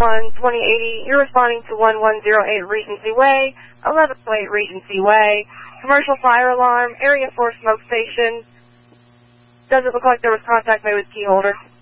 2080, you're responding to 1108 Regency Way, 1108 Regency Way, commercial fire alarm, area 4 smoke station. Doesn't look like there was contact made with key holder.